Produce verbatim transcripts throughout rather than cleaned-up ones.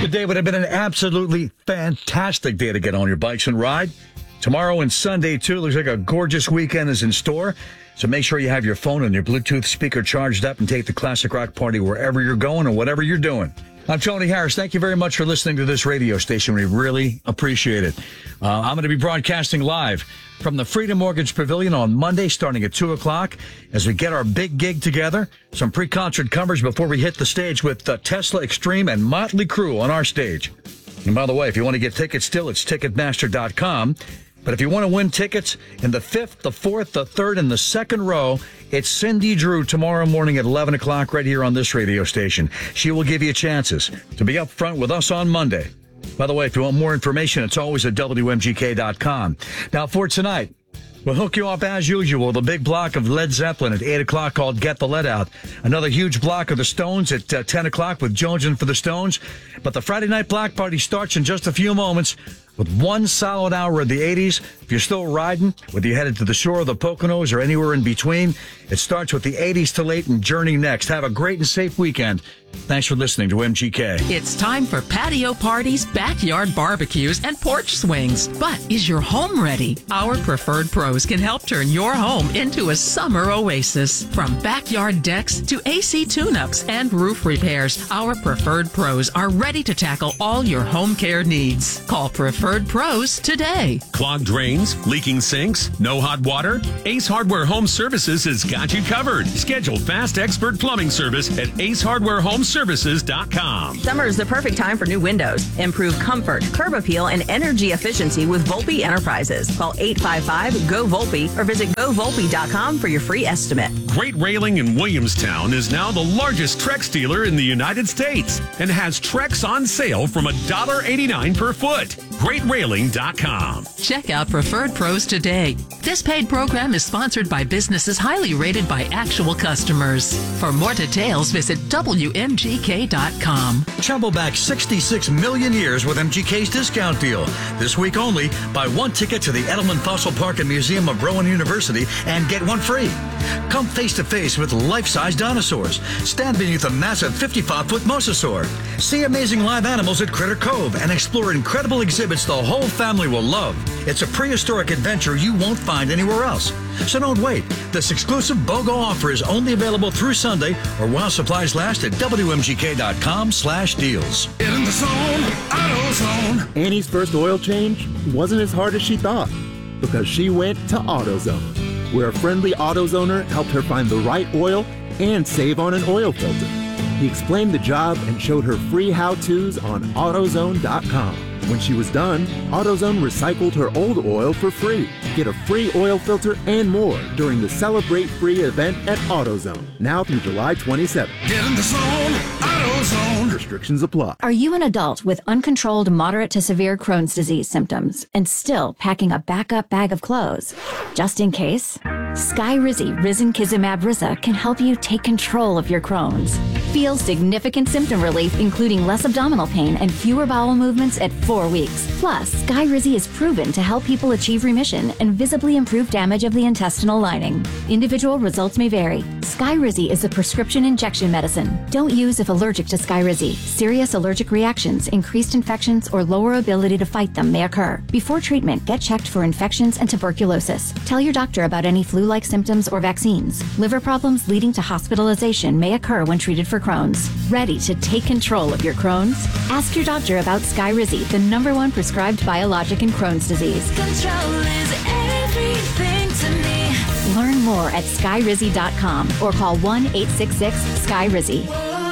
Today would have been an absolutely fantastic day to get on your bikes and ride. Tomorrow and Sunday, too, looks like a gorgeous weekend is in store. So make sure you have your phone and your Bluetooth speaker charged up and take the Classic Rock Party wherever you're going or whatever you're doing. I'm Tony Harris. Thank you very much for listening to this radio station. We really appreciate it. Uh, I'm going to be broadcasting live from the Freedom Mortgage Pavilion on Monday starting at two o'clock as we get our big gig together. Some pre-concert coverage before we hit the stage with uh, Tesla Extreme and Motley Crue on our stage. And by the way, if you want to get tickets still, it's Ticketmaster dot com. But if you want to win tickets in the fifth, the fourth, the third, and the second row, it's Cindy Drew tomorrow morning at eleven o'clock right here on this radio station. She will give you chances to be up front with us on Monday. By the way, if you want more information, it's always at W M G K dot com. Now, for tonight, we'll hook you up as usual with a big block of Led Zeppelin at eight o'clock called Get the Lead Out. Another huge block of the Stones at uh, ten o'clock with Jonesing for the Stones. But the Friday Night Block Party starts in just a few moments with one solid hour of the eighties. If you're still riding, whether you're headed to the shore of the Poconos or anywhere in between, it starts with the eighties to late and Journey next. Have a great and safe weekend. Thanks for listening to M G K. It's time for patio parties, backyard barbecues, and porch swings. But is your home ready? Our preferred pros can help turn your home into a summer oasis. From backyard decks to A C tune-ups and roof repairs, our preferred pros are ready to tackle all your home care needs. Call Preferred Pros today. Clogged drains, leaking sinks, no hot water? Ace Hardware Home Services has got you covered. Schedule fast expert plumbing service at ace hardware home services dot com. Summer is the perfect time for new windows. Improve comfort, curb appeal, and energy efficiency with Volpe Enterprises. Call eight five five, G O, Volpe or visit go volpe dot com for your free estimate. Great Railing in Williamstown is now the largest Trex dealer in the United States and has Trex on sale from one dollar eighty-nine per foot. great railing dot com. Check out Preferred Pros today. This paid program is sponsored by businesses highly rated by actual customers. For more details, visit W M G K dot com. Travel back sixty-six million years with M G K's discount deal. This week only, buy one ticket to the Edelman Fossil Park and Museum of Rowan University and get one free. Come face-to-face with life-size dinosaurs. Stand beneath a massive fifty-five foot mosasaur. See amazing live animals at Critter Cove and explore incredible exhibits the whole family will love. It's a prehistoric adventure you won't find anywhere else. So don't wait. This exclusive BOGO offer is only available through Sunday or while supplies last at W M G K dot com slash deals. In the zone, AutoZone. Annie's first oil change wasn't as hard as she thought because she went to AutoZone, where a friendly AutoZoner helped her find the right oil and save on an oil filter. He explained the job and showed her free how-tos on AutoZone dot com. When she was done, AutoZone recycled her old oil for free. Get a free oil filter and more during the Celebrate Free event at AutoZone, now through July twenty-seventh. Get in the zone, AutoZone. Restrictions apply. Are you an adult with uncontrolled moderate to severe Crohn's disease symptoms and still packing a backup bag of clothes? Just in case? Skyrizi Risankizumab Riza can help you take control of your Crohn's. Feel significant symptom relief, including less abdominal pain and fewer bowel movements at four weeks. Plus, Skyrizi is proven to help people achieve remission and visibly improve damage of the intestinal lining. Individual results may vary. Skyrizi is a prescription injection medicine. Don't use if allergic to Skyrizi. Serious allergic reactions, increased infections, or lower ability to fight them may occur. Before treatment, get checked for infections and tuberculosis. Tell your doctor about any flu-like symptoms or vaccines. Liver problems leading to hospitalization may occur when treated for Crohn's. Ready to take control of your Crohn's? Ask your doctor about Skyrizi, the number one prescribed biologic in Crohn's disease. Control is everything to me. Learn more at skyrizi dot com or call one eight six six sky rizi.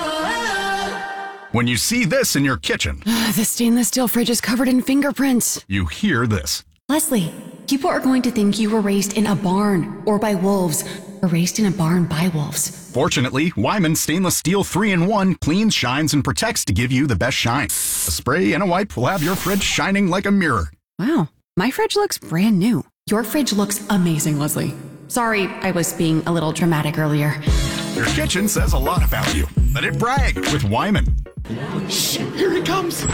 When you see this in your kitchen, the stainless steel fridge is covered in fingerprints. You hear this. Leslie, people are going to think you were raised in a barn or by wolves or raised in a barn by wolves. Fortunately, Wyman Stainless Steel three in one cleans, shines, and protects to give you the best shine. A spray and a wipe will have your fridge shining like a mirror. Wow, my fridge looks brand new. Your fridge looks amazing, Leslie. Sorry, I was being a little dramatic earlier. Your kitchen says a lot about you. Let it brag with Wyman. Shh, here he comes.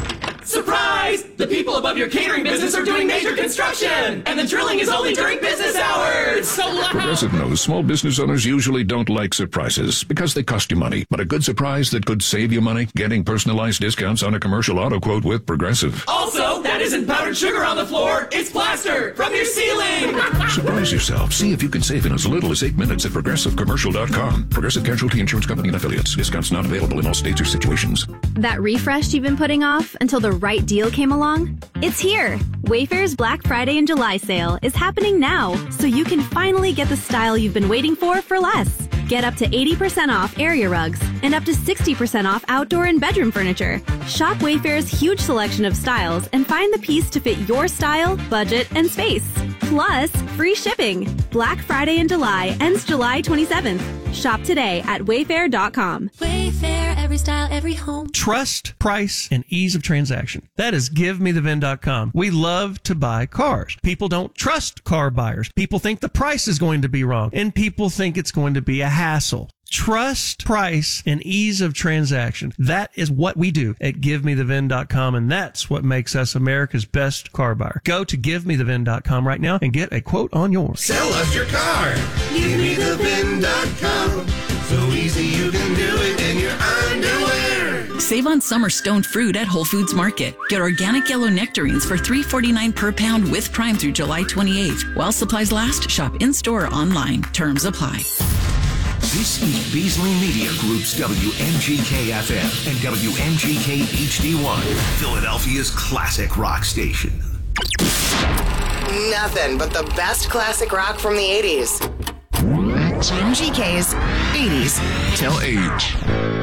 Surprise! The people above your catering business are doing major construction, and the drilling is only during business hours. So loud. Progressive knows small business owners usually don't like surprises because they cost you money. But a good surprise that could save you money? Getting personalized discounts on a commercial auto quote with Progressive. Also, that isn't powdered sugar on the floor. It's plaster from your ceiling. Surprise yourself. See if you can save in as little as eight minutes at progressive commercial dot com. Progressive Casualty Insurance Company and Affiliates. Discounts not available in all states or situations. That refresh you've been putting off until the right deal came along? It's here. Wayfair's Black Friday and July sale is happening now, so you can finally get the style you've been waiting for for less. Get up to eighty percent off area rugs and up to sixty percent off outdoor and bedroom furniture. Shop Wayfair's huge selection of styles and find the piece to fit your style, budget, and space. Plus, free shipping. Black Friday in July ends July twenty-seventh. Shop today at wayfair dot com. Wayfair, every style, every home. Trust, price, and ease of transaction. That is give me the vin dot com. We love to buy cars. People don't trust car buyers. People think the price is going to be wrong, and people think it's going to be a hassle. Trust, price, and ease of transaction. That is what we do at give me the vin dot com, and that's what makes us America's best car buyer. Go to give me the vin dot com right now and get a quote on yours. Sell us your car. give me the vin dot com. So easy you can do it in your underwear. Save on summer stoned fruit at Whole Foods Market. Get organic yellow nectarines for three forty-nine per pound with Prime through July twenty-eighth. While supplies last, shop in-store or online. Terms apply. This is Beasley Media Group's W M G K F M and W M G K H D one, Philadelphia's classic rock station. Nothing but the best classic rock from the eighties. W M G K's eighties Till eight.